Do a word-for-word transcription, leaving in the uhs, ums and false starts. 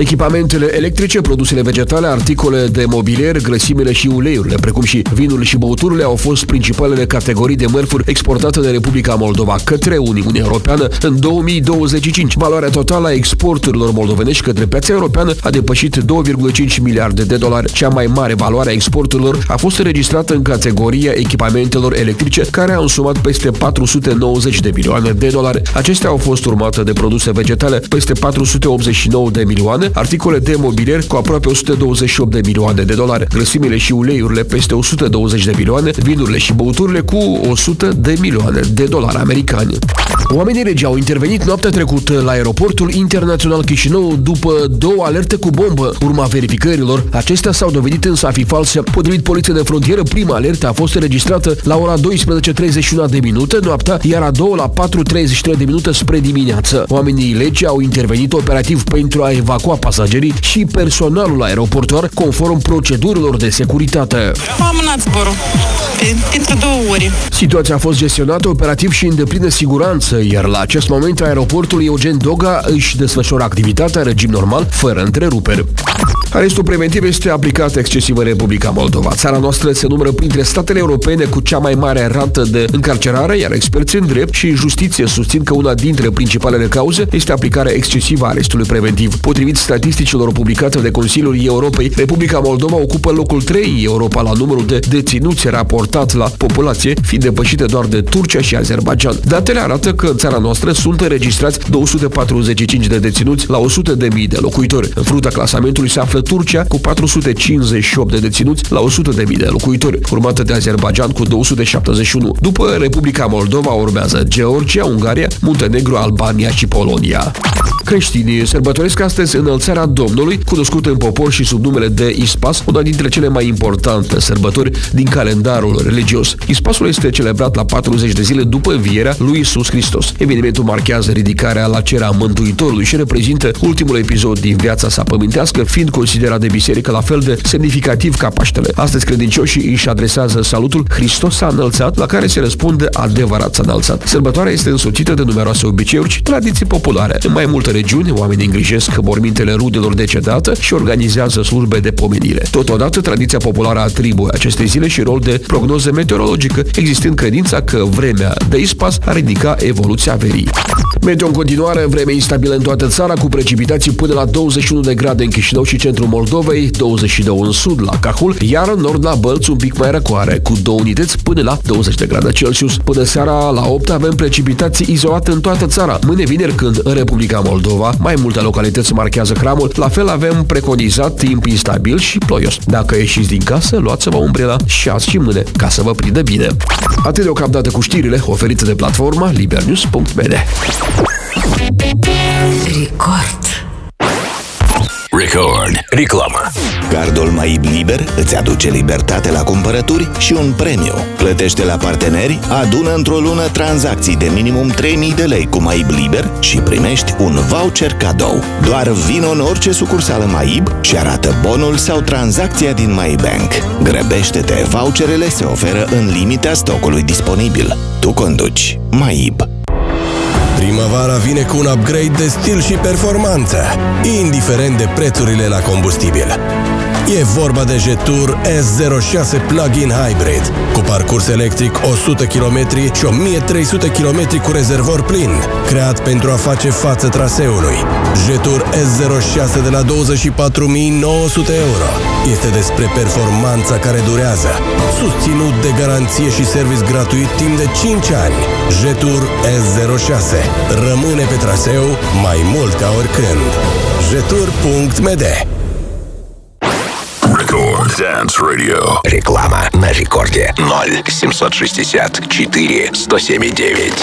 Echipamentele electrice, produsele vegetale, articole de mobilier, grăsimile și uleiurile, precum și vinurile și băuturile, au fost principalele categorii de mărfuri exportate de Republica Moldova către Uniunea Europeană în două mii douăzeci și cinci. Valoarea totală a exporturilor moldovenești către piața europeană a depășit două virgulă cinci miliarde de dolari. Cea mai mare valoare a exporturilor a fost înregistrată în categoria echipamentelor electrice, care a însumat peste patru sute nouăzeci de milioane de dolari. Acestea au fost urmate de produse vegetale, peste patru sute optzeci și nouă de milioane, articole de mobilier cu aproape o sută douăzeci și opt de milioane de dolari, grăsimile și uleiurile peste o sută douăzeci de milioane, vinurile și băuturile cu o sută de milioane de dolari americani. Oamenii regi au intervenit noaptea trecută la aeroportul internațional Chișinău după două alerte cu bombă. Urma verificărilor, acestea s-au dovedit însă a fi false. Potrivit Poliției de Frontieră, prima alertă a fost înregistrată la ora douăsprezece treizeci și unu de minute noaptea, iar a doua la patru treizeci și trei de minute spre dimineață. Oamenii legi au intervenit operativ pentru a evacua pasagerii și personalul aeroportuar conform procedurilor de securitate. Am amânat zborul pentru două ore. Situația a fost gestionată operativ și în deplină siguranță, iar la acest moment aeroportul Eugen Doga își desfășoară activitatea în regim normal, fără întreruperi. Arestul preventiv este aplicat excesiv în Republica Moldova. Țara noastră se numără printre statele europene cu cea mai mare rată de încarcerare, iar experții în drept și justiție susțin că una dintre principalele cauze este aplicarea excesivă a arestului preventiv. Potrivit statisticilor publicate de Consiliul Europei, Republica Moldova ocupă locul trei în Europa la numărul de deținuți raportat la populație, fiind depășite doar de Turcia și Azerbaidjan. Datele arată că în țara noastră sunt înregistrați două sute patruzeci și cinci de deținuți la o sută de mii de locuitori. În fruntea clasamentului se află Turcia cu patru sute cincizeci și opt de deținuți la o sută de mii de locuitori, urmată de Azerbaidjan cu două sute șaptezeci și unu. După Republica Moldova urmează Georgia, Ungaria, Muntenegru, Albania și Polonia. Creștinii sărbătoresc astăzi Înălțarea Domnului, cunoscută în popor și sub numele de Ispas, una dintre cele mai importante sărbători din calendarul religios. Ispasul este celebrat la patruzeci de zile după învierea lui Iisus Hristos. Evenimentul marchează ridicarea la cer a Mântuitorului și reprezintă ultimul episod din viața sa pământească, fiind considerat de biserică la fel de semnificativ ca Paștele. Astăzi credincioșii își adresează salutul Hristos s-a înălțat, la care se răspunde adevărat s-a înălțat. Sărbătoarea este însoțită de numeroase obiceiuri și tradiții populare. În mai multe regiuni, oamenii îngrijesc mormintele rudelor decedate și organizează slujbe de pomenire. Totodată, tradiția populară atribuie acestei zile și rol de prognoză meteorologică, existând credința că vremea de Ispas ar indica evoluția verii. Meteo în continuare, vreme instabilă în toată țara, cu precipitații până la douăzeci și unu de grade în Chișinău și centrul Moldovei, douăzeci și doi în sud la Cahul, iar în nord la Bălți un pic mai răcoare, cu două unități până la douăzeci de grade Celsius. Până seara la opt avem precipitații izolate în toată țara. Mâine vineri, când în Republica Moldova mai multe localități marchează cramul, la fel avem preconizat timp instabil și ploios. Dacă ieșiți din casă, luați-vă umbrela și azi și mâine, ca să vă prindă bine. Atât deocamdată cu știrile oferite de platforma libernews punct m d. Record. Record. Reclamă. Cardul MAIB Liber îți aduce libertate la cumpărături și un premiu. Plătește la parteneri, adună într-o lună tranzacții de minimum trei mii de lei cu MAIB Liber și primești un voucher cadou. Doar vino în orice sucursală MAIB și arată bonul sau tranzacția din MyBank. Grăbește-te, voucherele se oferă în limita stocului disponibil. Tu conduci. MAIB. Primăvara vine cu un upgrade de stil și performanță, indiferent de prețurile la combustibil. E vorba de Jetour S zero șase Plug-in Hybrid, cu parcurs electric o sută kilometri și o mie trei sute kilometri cu rezervor plin, creat pentru a face față traseului. Jetour S zero șase de la douăzeci și patru mii nouă sute euro. Este despre performanța care durează, susținut de garanție și service gratuit timp de cinci ani. Jetour S zero șase. Rămâne pe traseu mai mult ca oricând. Jetour punct m d. Record Dance Radio. Реклама на рекорде ноль семьсот шестьдесят четыре сто семь девять.